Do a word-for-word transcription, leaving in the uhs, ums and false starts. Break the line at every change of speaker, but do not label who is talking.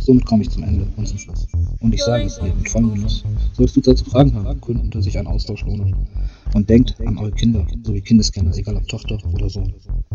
Somit komme ich zum Ende und zum Schluss. Und ich sage es dir mit vollem Genuss. Solltest du dazu Fragen haben, gründen sich ein Austausch lohnen. Und denkt an eure Kinder sowie Kindeskinder, egal ob Tochter oder Sohn.